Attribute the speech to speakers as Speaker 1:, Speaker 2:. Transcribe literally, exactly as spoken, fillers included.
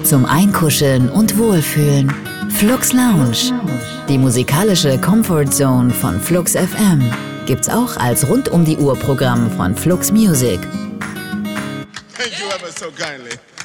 Speaker 1: zum Einkuscheln und Wohlfühlen. Flux Lounge, die musikalische Comfort Zone von Flux F M, gibt's auch als rund um die Uhr Programm von Flux Music.
Speaker 2: Thank you ever so kindly.